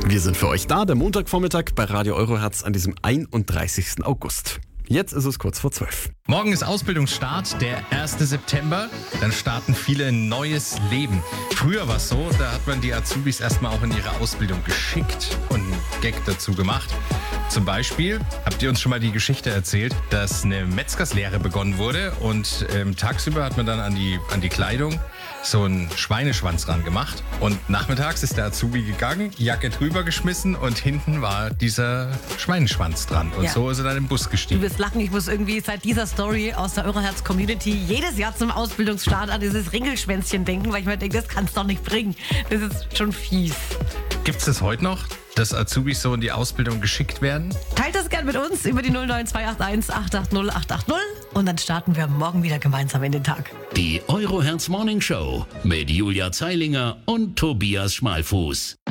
Wir sind für euch da, der Montagvormittag bei Radio Eurohertz an diesem 31. August. Jetzt ist es kurz vor 12. Morgen ist Ausbildungsstart, der 1. September. Dann starten viele ein neues Leben. Früher war es so, da hat man die Azubis erstmal auch in ihre Ausbildung geschickt und einen Gag dazu gemacht. Zum Beispiel habt ihr uns schon mal die Geschichte erzählt, dass eine Metzgerslehre begonnen wurde und tagsüber hat man dann an die Kleidung so einen Schweineschwanz ran gemacht und nachmittags ist der Azubi gegangen, Jacke drüber geschmissen und hinten war dieser Schweineschwanz dran und so ist er dann im Bus gestiegen. Du wirst lachen, ich muss irgendwie seit dieser Story aus der Eurohertz-Community jedes Jahr zum Ausbildungsstart an dieses Ringelschwänzchen denken, weil ich mir denke, das kann's doch nicht bringen. Das ist schon fies. Gibt es das heute noch, dass Azubis so in die Ausbildung geschickt werden? Teilt das gern mit uns über die 09281 880 880 und dann starten wir morgen wieder gemeinsam in den Tag. Die Eurohertz Morning Show mit Julia Zeilinger und Tobias Schmalfuß.